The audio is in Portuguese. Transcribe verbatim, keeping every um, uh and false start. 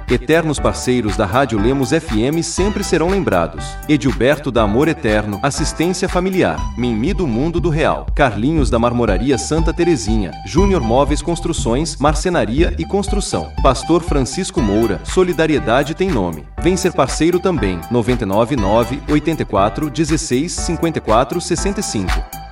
Eternos parceiros da Rádio Lemos F M sempre serão lembrados. Edilberto da Amor Eterno, Assistência Familiar, Mimi do Mundo do Real, Carlinhos da Marmoraria Santa Terezinha, Júnior Móveis Construções, Marcenaria e Construção, Pastor Francisco Moura, Solidariedade tem nome. Vem ser parceiro também, nove nove nove, oito quatro, um seis, cinco quatro, seis cinco.